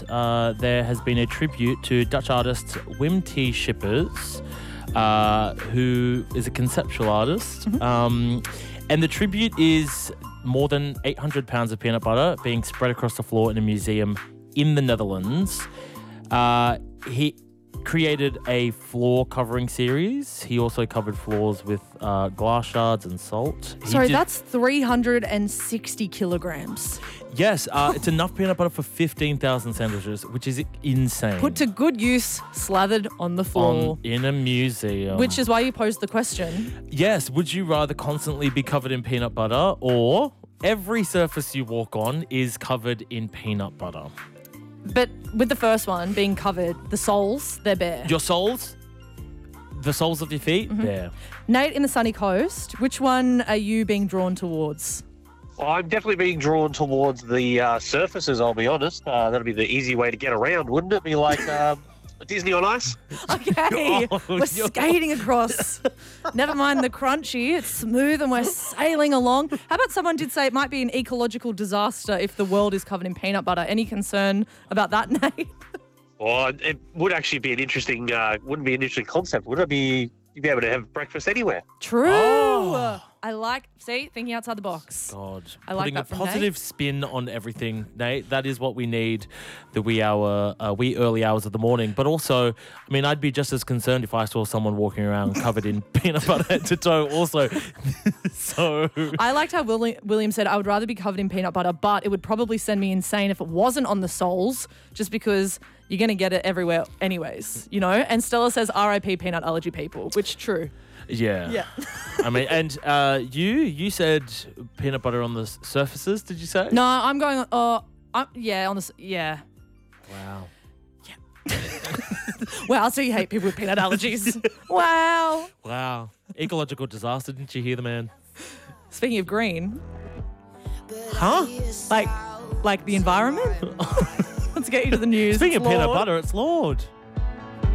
there has been a tribute to Dutch artist Wim T. Schippers, who is a conceptual artist. And the tribute is more than 800 pounds of peanut butter being spread across the floor in a museum in the Netherlands. He created a floor covering series. He also covered floors with glass shards and salt. That's 360 kilograms. Yes, it's enough peanut butter for 15,000 sandwiches, which is insane. Put to good use, slathered on the floor. In a museum. Which is why you posed the question. Yes, would you rather constantly be covered in peanut butter or every surface you walk on is covered in peanut butter? But with the first one being covered, the soles, they're bare. Your soles? The soles of your feet? Bare. Nate in the sunny coast, which one are you being drawn towards? I'm definitely being drawn towards the surfaces, I'll be honest. That'll be the easy way to get around, wouldn't it? Be like Disney on Ice? Okay, we're skating across. Never mind the crunchy, it's smooth and we're sailing along. How about someone did say it might be an ecological disaster if the world is covered in peanut butter? Any concern about that, Nate? Well, it would actually be an interesting, wouldn't be an interesting concept, would it? You'd be able to have breakfast anywhere. True. Oh. I like, thinking outside the box. God. I like Putting that a from positive Nate. spin on everything, Nate. That is what we need the wee early hours of the morning. But also, I mean, I'd be just as concerned if I saw someone walking around covered in peanut butter head to toe also. So I liked how William said, I would rather be covered in peanut butter, but it would probably send me insane if it wasn't on the soles, just because you're going to get it everywhere anyways, you know? And Stella says, RIP peanut allergy people, which true. Yeah. I mean, and you said peanut butter on the surfaces, did you say? No, I'm going, on the, yeah. Wow. Wow, so you hate people with peanut allergies. Wow. Wow. Ecological disaster, didn't you hear the man? Speaking of green. Huh? Like the environment? Let's get you to the news. Speaking It's of peanut Lord. butter, it's Lord.